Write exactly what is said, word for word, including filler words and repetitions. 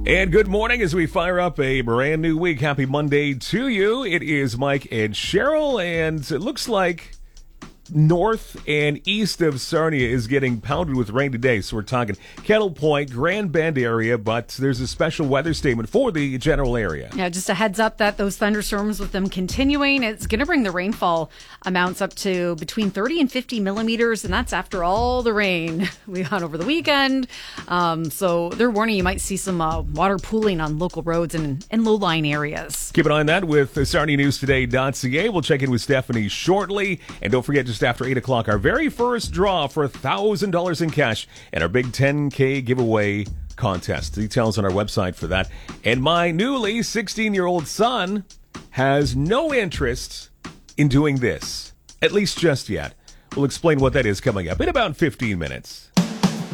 And good morning as we fire up a brand new week. Happy Monday to you. It is Mike and Cheryl, and it looks like north and east of Sarnia is getting pounded with rain today. So we're talking Kettle Point, Grand Bend area, but there's a special weather statement for the general area. Yeah, just a heads up that those thunderstorms with them continuing, it's going to bring the rainfall amounts up to between thirty and fifty millimeters, and that's after all the rain we had over the weekend. Um, so they're warning you might see some uh, water pooling on local roads and, and low-lying areas. Keep an eye on that with Sarnia News Today dot C A. We'll check in with Stephanie shortly. And don't forget, just after eight o'clock, our very first draw for one thousand dollars in cash and our big ten K giveaway contest. Details on our website for that. And my newly sixteen-year-old son has no interest in doing this, at least just yet. We'll explain what that is coming up in about fifteen minutes.